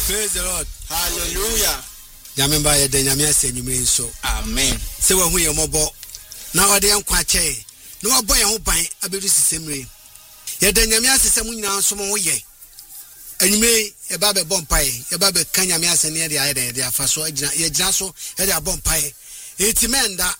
Praise the Lord. Hallelujah. Yamemba ye de nyame asenyume nso. Amen. Se wa hu ye mobo. Na ode yankwa che. Na wabo ye ho ban abedu sisemre. Ye de nyame asesem nyina nso mo ye. Anyume e ba be bompae, e ba be kan nyame asene de aye de afaso agina ye gina so e de abompae. Eti menda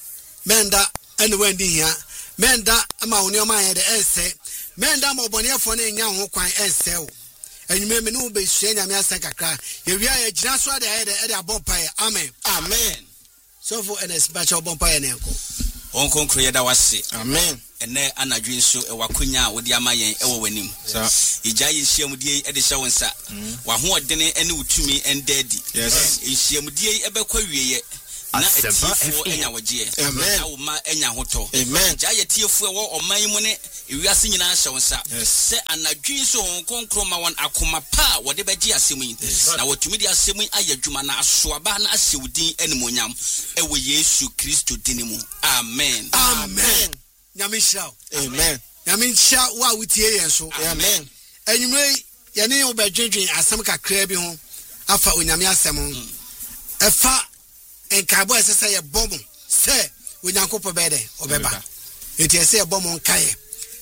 ene wendi hia. Menda ama woni o ma ye de ense. Menda mo bonefo na enya ho kwan ense o. Anyume me no be hye nyame asan kakra. Ye wia ye gina so de aye de abompae. Amen. Amen. So for NS batch abompae na enko. Onkonkro yeda wase. Amen. Ene anadwe nso ewakonya wodi amayen ewo wanim. Ija yehyiamudie ede hye wonsa. Wa ho odene ene utumi endadi. Yes. Yehyiamudie ebekwa wieye. Na etifo enya wagie. Amen. Na wo ma enya hoto. Amen. Ija yetifo ewo oman mu ne ewiase nyina hye wonsa. Se anadwe nso onkonkro ma won akoma pa wode begie asemu. Na wotumi di asemu ayadwuma na asoaba na asewudin enimonyam ewo Yesu Kristo dinimu. Amen. Amen. Nyame hira. Amen. Nyame hira wa wutie yen so. Amen. Enyume ye ne obedwedwen asem kakra bi ho afa onyame asem. Efa enkabo esese ye bomu se onyankopɔ bede obeba. Enti ese ye bomu nkae.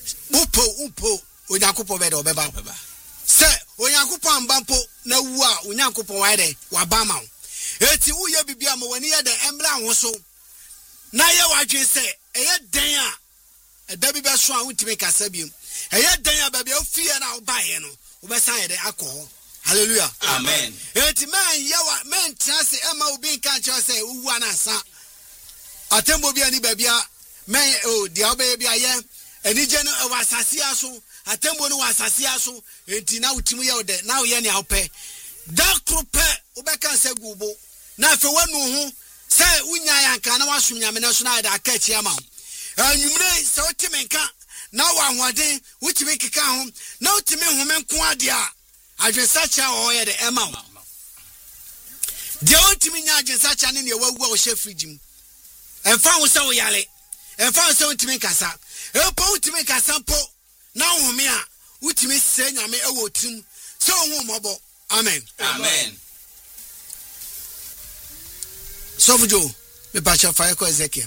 Upo onyankopɔ bede obeba. Se onyankopɔ ambampo na wu a onyankopɔ waide wabama. Eti wo ye bibia ma wani ye de embra ho so. Na ye wadwen se eye den a eda bi be so a untime kasa biem. Eye den a ba bia ofie na obaye no obesan ye de akọ. Hallelujah. Amen. Eti man yawa man trase ema obi nka nche se uwu anasa. Atembo bia ni babia man o dia obe bia ye enije no wa asase aso atembo no wa asase aso enti na utimu ye ode na ye ne awpe da krope obeka se gubo na afa wanu hu se unya ya nka na wasum nyame na so na da aka chi ama anyumre se otime nka na wa ahoden utime keka ho na utime home nko ade a adwensacha o ye de ema ho de otime nya adwensacha ne ne wawu a o hye frigim emfa ho se wo yale emfa ho se utime kasa epo utime kasa po na home a utime se nyame ewo tim se ho mobo. Amen. Amen. So for Joe, me bacha fire ko Ezekiel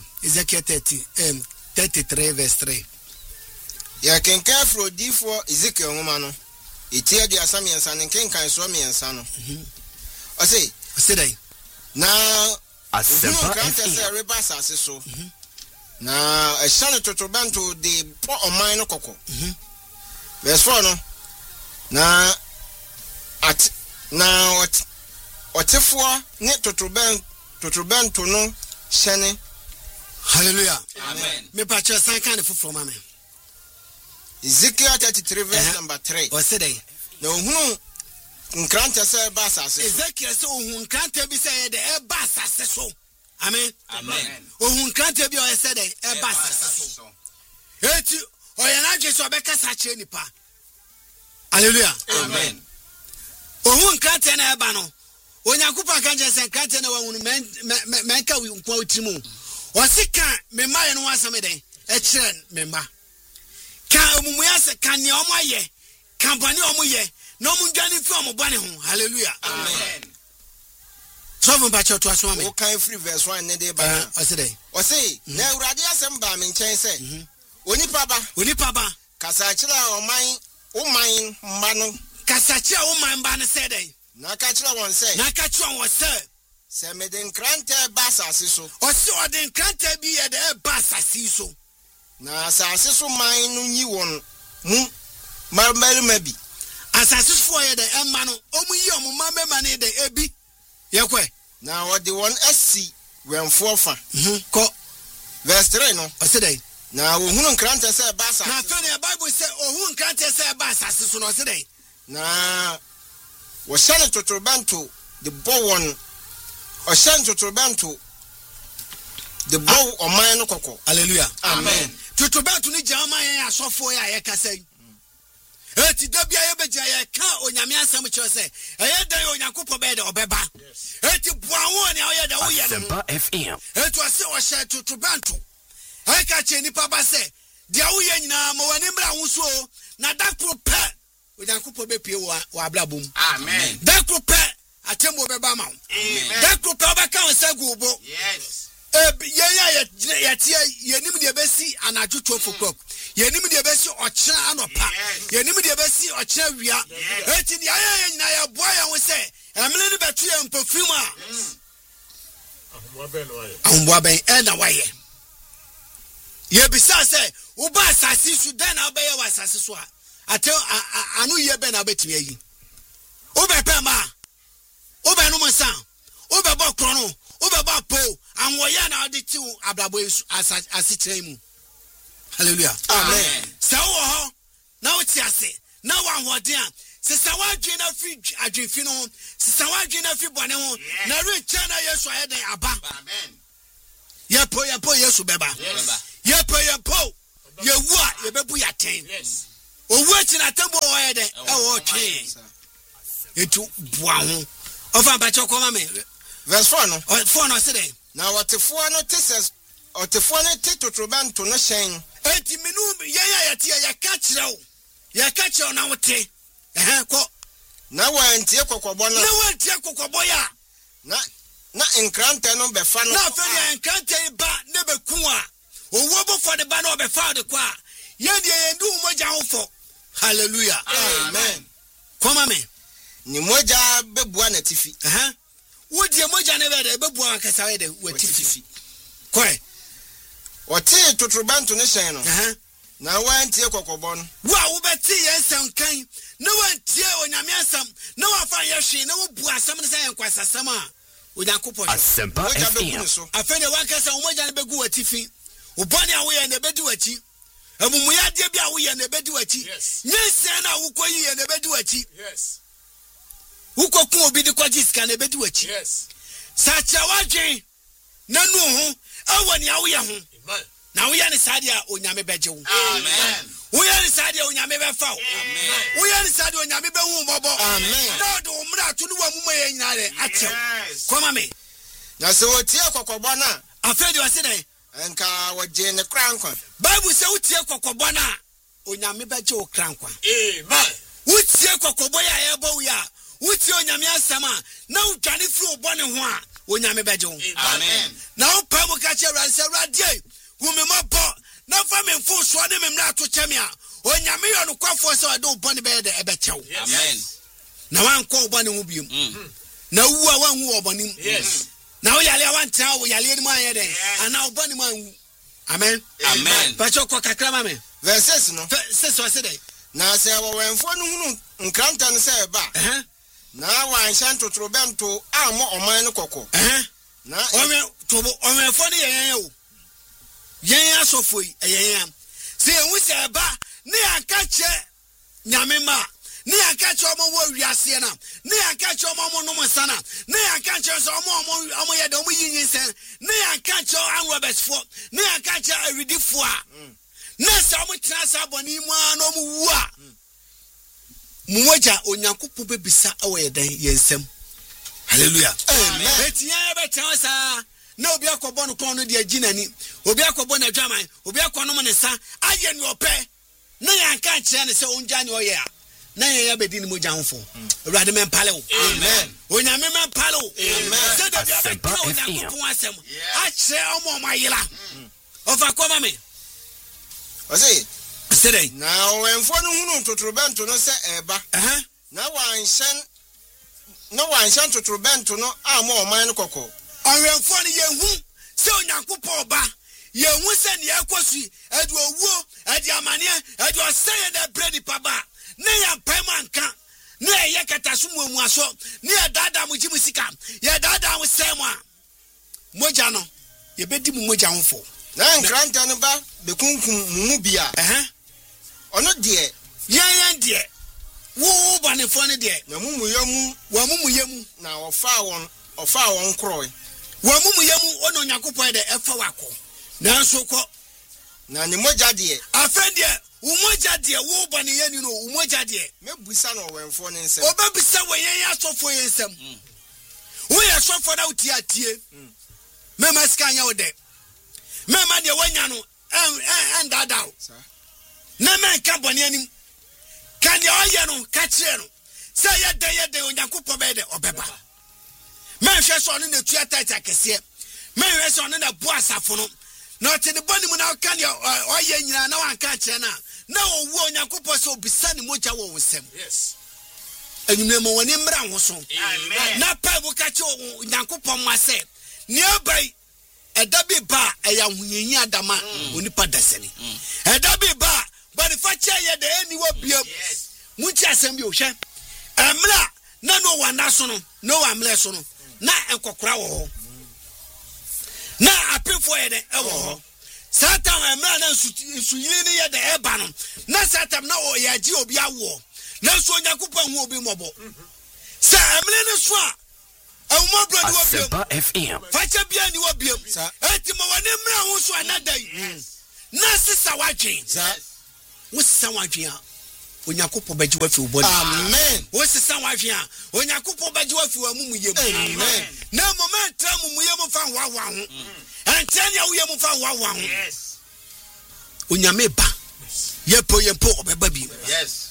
33 verse 3. Ya kenka fro di for Ezekiel ngoma no. Etia di asam yensa ne kenkan so me yensa no. O say dai. Na asempa FE reba sase so. Na e shane totobanto de po oman no kokko. Verse 4 no. Na otefo ne totobanto no shane. Hallelujah. Amen. Me bacha san kan fufuro ma me. Ezekiel 33 verse number 3. O say dai. Na ohunu nkranta se ba sase. Ezekiel say ohun nkranta bi say de e ba sase so. Amen. Amen. Ohun nkranta bi o say de e ba sase so. Eti o ye na Jesu obeka sa kire nipa. Hallelujah. Amen. Ohun nkranta na e ba no. Onyankopɔ kan je se nkranta na wahunu menka nkwa otimu. O sika me maye no asame den e kire me ma. Kan omumuya se kan ne omoye kan bani omoye na omundwane fi omobane ho. Hallelujah. Amen. So from bacho to aso ame O kan free verse 1 ne dey ba. o say na Awurade asem ba me nchen se onipa ba kasa kire oman mba no kasa kire oman mba no say dey na ka kire won say se me den kranta ba sase so o se o den kranta bi ye de ba sase so na sase so man no nyi won mu marmari bi asase fo ye de emma no omuyi omumama ne de ebi yekwe na o de won asi wenfo fa ko verse 3 no o say dey na ohunu nkranta se ba sase na fe ne Bible say ohun nkranta se ba sase so no say dey na wo shane totobanto de bowon o shane totobanto de bow oman no kokko. Hallelujah. Amen. Totobanto ni jama ya asofo ya ye kasa eti dabia ye beja ye ka onyame asem kyo se eye dan onyankopɔ be de obeba eti boawo ne oye de wo ye no FM eti o se o hye totobanto eka che nipa ba se dia wo ye nyina ma wani mra wo so na da pro pe Ujankupo be pie wa ablabum. Amen. Dakupe atembo be ba ma. Amen. Dakupe obeka onsagu bo. Yes. Yatia yenim de besi anaju 12 o'clock. Yenim de besi ochira anopa. Yenim de besi ochira wia. Eti ni aya nyina ya boa ya wo se emle ni betu ya mpafim a. Ahumboa ben na waye. Ye bisa se wo ba asase su den na obaye wa asase so a. Ate anu ye ben na betimi ayi. Wo be pe ma. Wo be no monsa. Wo be bo krono. Wo be ba po. Anwoya na odi ti ablabo asitire mu. Hallelujah. Amen. Sa wo ho na wo ti ase. Na wa hoden a. Se sa wa dwen na fi adwenfi no. Se sa wa dwen na fi bone ho. Na re chana Yesu ayeden aba. Amen. Ye po Yesu beba. Ye po ye wu a ye bebu ya ten. Yes. Owu ati na tembo o ye den e wo twen. Etu bua ho. Ofa ba chokoma me. Verse 4 no. 4 no say den. Na watefo no teses otefo no tetotrobanto no hyen. Enti minu ye tie ye ka kire wo. Ye ka kire na wote. Ko. Na wantie kokobo no. Na wantie kokobo ya. Na enkrante no befa no. Na fe ye enkrante ba ne beku a. Owo bo for the ba no befa de kwa. Ye de ye ndu moja ho fo. Hallelujah. Amen. Koma me. Ni moja bebua na tifi. Wo die moja ne be de bebua akasa we de watifi. Koi. Ote totrobanto no hyen no. Na wantie kokobo no. Wo beti yensam kan. Na wantie onyame asam. Na wafa ye hwe na wo bu asam ne say enkwasasam a. Ojankopɔ. Asempa FM. Afene wakasa umoja ne begu watifi. Ubani a wo ye ne bedi wachi. Amumuya de bia wo ye ne bedi wachi. Nyense na wo koyi ye ne bedi wachi. Yes. Ukokun obi de kwaji sika ne bedi wachi. Yes. Sacha wadwen na nu ho awani awo ye ho. Amen. Na wo ye ne sade a onyame beje wo. Amen. Wo ye ne sade a onyame befa wo. Amen. Wo ye ne sade onyame behu mobo. Amen. Na do umra to no wa muma ye nyare achew. Yes. Koma me. Na se wotie kokobo na. Afedi wase den. Enka woje ne krankwa. Bible say wotie kokobo na onyame beje wo krankwa. Amen. Wotie kokobo ya yebo ya. Wotie onyame asama na udwane firi obone ho a onyame beje wo. Amen. Na wo pa mo ka che radie wumemabo na fa me mfo so de memra to cheme a onyame yo no kwafo se ode obone be de ebechew. Amen. Na wanko obone ho biem. Na wu a wanhu obonim. Yes. Na wo yale awanta wo yale ni mu ayede ana obone mu anwu. Amen. Amen. Pacho ko kakra ma me. Verse 6 no. Se so se dey. Na se wo wenfo no hunu nkranta no se ba. Na wan hyan totrobento amo oman no kokko. Na onwe fo ne yen o. Yen asofoi yen. Se enwu se ba ne aka che nyame ma. Ne aka che omo wo wiase na. Ne aka che omo no mo sana. Ne aka che so omo ye de omo yinyin sen. Ne aka che an Robert fo. Ne aka che awidi fo a. Na sa omo tra sa boni mu an omo wu a. Mumoja onyankopɔ bebisa awo yedan yensem. Hallelujah. Amen. Etia betan sa na obi akɔbɔ no kon no de aginani. Obi akɔbɔ na dwaman, obi akɔnom ne sa aye ne opɛ. Na yanka kyerɛ ne sɛ onja ne oyɛ a. Na yɛ bedi ne moja hofo. Awurade mempale wo. Amen. Onyame mempale wo. Amen. Sɛ da bia bɛka onyankopɔ asɛm. Akyerɛ ɔmo ɔmayela. Ɔfa kɔma me. Ose Sɛdɛn. na wenfo no hunu totrobento no se eba. Na wanhyan totrobento no amo oman no kokko. Ɔwɛmfo no yehu sɛ onyankopɔ ɔba. Yehu sɛ ne yakɔsu ade owuo, ade amane, ade ɔsɛyɛ na brɛ nipa ba. Ne ya pɛm anka. Ne yɛ kataso mu aso. Ne yɛ dada mu jimu sika. Yɛ dada mu sɛ mu a. Moja no. Ye bedi mu moja hofo. Na nkranta no ba bekunkum mu bia. Ono de Yan de. Wo banefo ne de. na mumuyam Wa mumuyam. na ofa won kroi. Wa mumuyam ono nyakopɔ de ɛfa wako. Nanso kɔ. Na ne moja de Afɛnde umoja de wo bane yani no umoja de. mebusa no wenfo ne nsem. Obabisa wo yen asofo yensem. Wo ye asofo na uti atie. Mema sika nya wo de. Mema de wanya no en dada. Na men ka bone anim. Can you all know catch you? Say ya day onyankopon be de obeba. Man hwe on the theater takese. Man hwe on na bo asafo no. Na te ne boni mu na kan ya oye nyina na wan ka kire na. Na owu onyankopon so obisa ne moja wo wonsem. Yes. Enyumre mo woni mra ho so. Amen. Na pa bu ka kire onyankopon ma se. Ne obai edabi ba eya hunyenyi adama onipa dasani. Edabi ba but the fact ye de eni wo bia. Yes. Munchi asem bi o hwe. Emla na no wanda so no no amle so no na enkokora wo ho na apefo ye de e wo ho satan emla na suyiri ne ye de e ba no na satan na o ya ji obi awo na so Onyankopon hu obi mobo sa emle ne so a ewmo bro ni wo bia FM facha bia ni wo bia enti mo woni mra ho so anadai na sisa wadwen wo sisa wadwen a Onyankopon beji wa fi ubodi. Amen. Wo sesa wa hwe a Onyankopon beji wa fi wa mumu yem. Amen. Na moment tra mumu yem fa wa ho. Antenia wo yem fa wa ho. Yes. Onyame ba. Yepo obeba bi. Yes.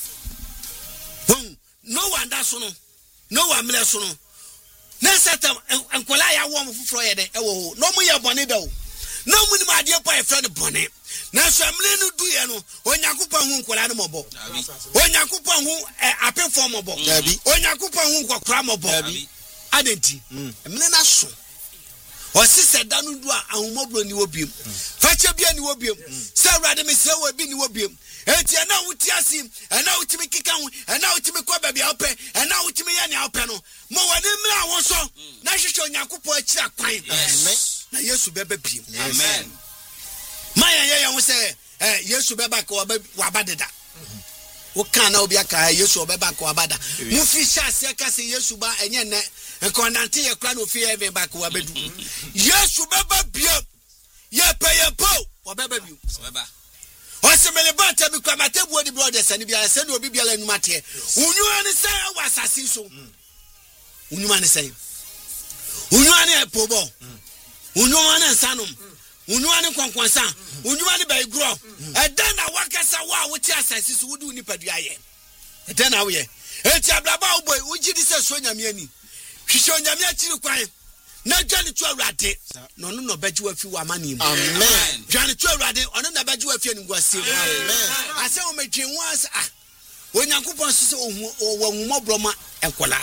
No one that so no. No one mle so no. Na satan enkola ya wo mo fufuro ye de e wo. No mu ye bone da o. No mu ni ma de pa e friend bone. Na so amle no du ye no Onyankopon hu nkola no mobo. Onyankopon hu apefo mobo. Onyankopon hu nkokora mobo. Adenti. Amle na so. O sise da no du a ahumobro ni wobiem. Fache bia ni wobiem. Se awrade me se wo bi ni wobiem. Enti na wuti asi, na wutimi kika hu, na wutimi kwa baabi awpe, na wutimi ya ni awpe no. Mo wani mra won so. Na hwehwe Onyankopon akira kwan. Amen. Na Yesu bebe biem. Amen. Maya ye hu se Yesu beba ka wabadeda. Wo kan na obi aka Yesu beba ka wabada. Mu fi hase ka se Yesu ba enye ne nkondante ye kra no fi heaven ba ka wabedu. Yesu beba biem. Ye pay po wabeba biem. Beba. Osemele bata bi kwa matebu odi brothers ani bia se no obi bia la nyuma te. Unyua ni se wa asasi so. Unyuma ni se. Unyua ni epobo. Unyua ni sanum. Unyua ni kwankwansa. Unyua ni baigro. Eda na wakasa wa wuti asasi so wudi ni padua ye. Eda na wo ye. Eti ablaba wo boy ujidi se so nyame ani. Hwehwe nyame akiri kwan. Na jani tu awrade no no beji wa fi wa mani mu. Amen. Jani tu awrade ono na beji wa fi ni gwase. Amen. Ase o medwen was Onyankopon so wo humobro enkola.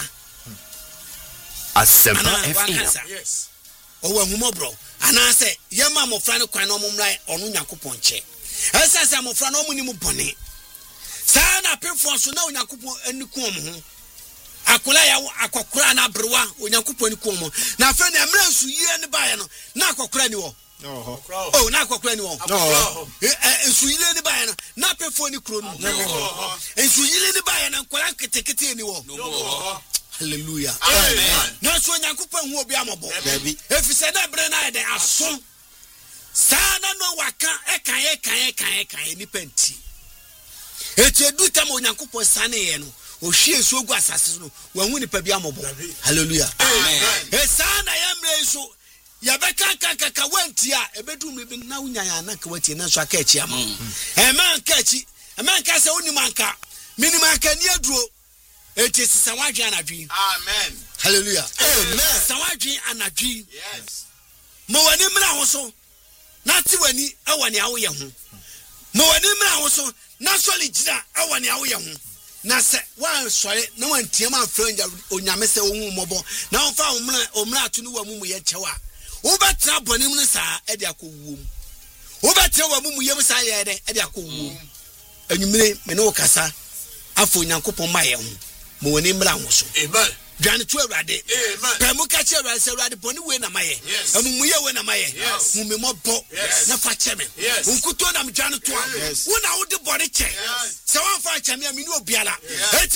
Asempa FM. Yes. O wo humobro ana se yema mofra ne kwan no momra ono Onyankopon che. Ese se mofra no muni mu bone. Sa na pefo so na Onyankopon aniku ho. Akola ya akokora na brewa Onyankopon ni komo na afa na emra nsu yie ne bae no na akokora ni wo oh na akokora ni wo nsu yie ne bae no na pefo ni kro no nsu yie ne bae na nkola ketekete ni wo hallelujah amen na so Onyankopon hu obi amobo efise na bre na de aso sana no waka ekan ni penti etu tam Onyankopon sane ye no o hwie so gu asase no wanhu ni pa bia mobo hallelujah amen esana yamre so ya beka kaka wantia ebedu me na unyanya na ka watie na so aka echi ama eman ka echi eman ka se oni manka minima ka ni aduro eti sisa wadwe anadwi Amen. hallelujah Amen. sawadwe anadwi Yes. mo wani mra ho so na ti wani awani awo ye ho mo wani mra ho so na so le gira awani awo ye ho na se wan sore na wan tiam afranja onyame se ohun mobo na won fa omra atunu wa mumu ye chewa wo betra bonim ne saa e de akowuom wo betra wa mumu ye saa ye de e de akowuom anyumire me ne okasa afo Onyankopon ma ye ho mo wani mra ho so Amen. Dwane tu awrade Amen. pa mu ka che awrade se awrade boni we na maye amumu ye we na maye mu me mobo na fa che me unkuto na me dwane to a wo na wo de boni che se wan fa che me amini obiala eti